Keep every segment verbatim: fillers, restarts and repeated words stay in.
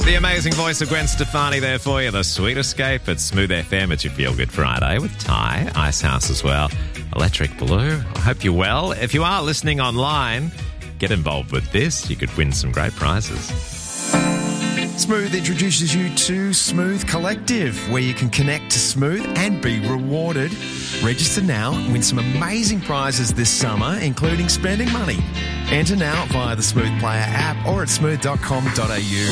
The amazing voice of Gwen Stefani there for you. The Sweet Escape at Smooth F M. It's your Feel Good Friday with Ty, Icehouse as well. Electric Blue. I hope you're well. If you are listening online, get involved with this. You could win some great prizes. Smooth introduces you to Smooth Collective, where you can connect to Smooth and be rewarded. Register now and win some amazing prizes this summer, including spending money. Enter now via the Smooth Player app or at smooth dot com dot a u.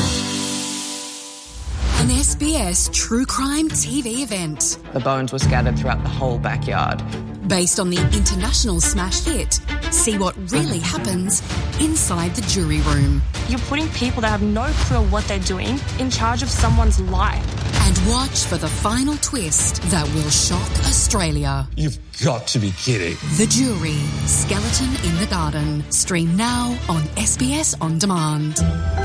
An S B S true crime T V event. The bones were scattered throughout the whole backyard. Based on the international smash hit, see what really happens inside the jury room. You're putting people that have no clue what they're doing in charge of someone's life. And watch for the final twist that will shock Australia. You've got to be kidding. The Jury, Skeleton in the Garden. Stream now on S B S On Demand.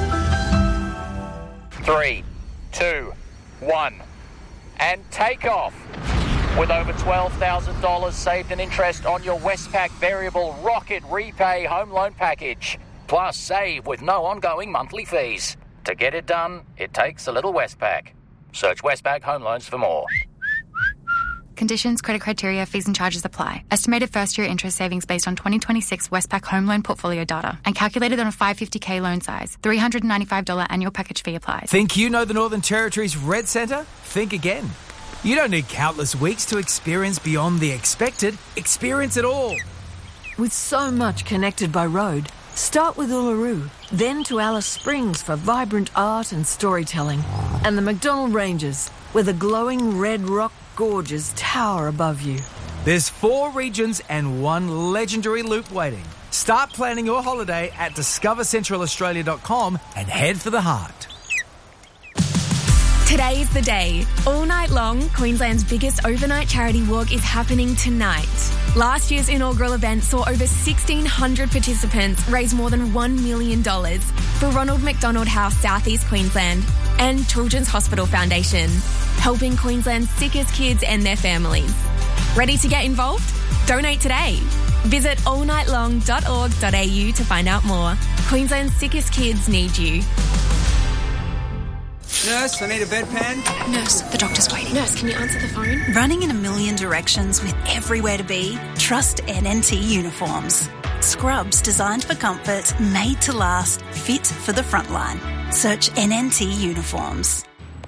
Three, two, one, and take off. With over twelve thousand dollars saved in interest on your Westpac Variable Rocket Repay Home Loan Package. Plus, save with no ongoing monthly fees. To get it done, it takes a little Westpac. Search Westpac Home Loans for more. Conditions, credit criteria, fees and charges apply. Estimated first-year interest savings based on twenty twenty-six Westpac Home Loan Portfolio data and calculated on a five hundred fifty thousand loan size. three hundred ninety-five dollars annual package fee applies. Think you know the Northern Territory's Red Centre? Think again. You don't need countless weeks to experience beyond the expected. Experience it all. With so much connected by road, start with Uluru, then to Alice Springs for vibrant art and storytelling, and the McDonnell Ranges, where the glowing red rock gorges tower above you. There's four regions and one legendary loop waiting. Start planning your holiday at discover central australia dot com and head for the heart. Today's the day. All night long, Queensland's biggest overnight charity walk is happening tonight. Last year's inaugural event saw over sixteen hundred participants raise more than one million dollars for Ronald McDonald House, Southeast Queensland, and Children's Hospital Foundation, helping Queensland's sickest kids and their families. Ready to get involved? Donate today. Visit all night long dot org dot a u to find out more. Queensland's sickest kids need you. Nurse, I need a bedpan. Nurse, the doctor's waiting. Nurse, can you answer the phone? Running in a million directions with everywhere to be? Trust N N T Uniforms. Scrubs designed for comfort, made to last, fit for the front line. Search N N T Uniforms.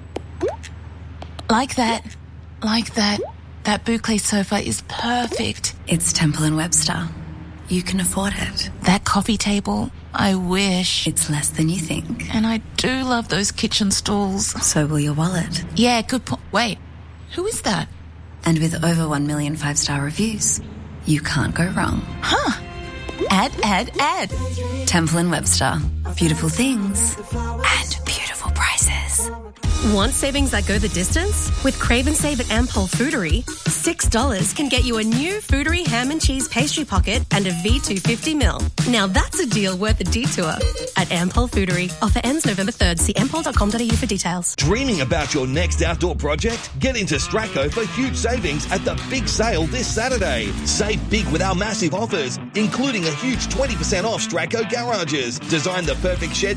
Like that. Like that. That boucle sofa is perfect. It's Temple and Webster. You can afford it. That coffee table, I wish. It's less than you think. And I do love those kitchen stools. So will your wallet. Yeah, good point. Wait, who is that? And with over one million five-star reviews, you can't go wrong. Huh. Add, add, add. Temple and Webster. Beautiful things. And beautiful prices. Want savings that go the distance? With Crave and Save at Ampol Foodery, six dollars can get you a new Foodery ham and cheese pastry pocket and a V two fifty mil. Now that's a deal worth a detour at Ampol Foodery. Offer ends November third. See ampol dot com dot a u for details. Dreaming about your next outdoor project? Get into Stracco for huge savings at the big sale this Saturday. Save big with our massive offers, including a huge twenty percent off Stracco garages. Design the perfect shed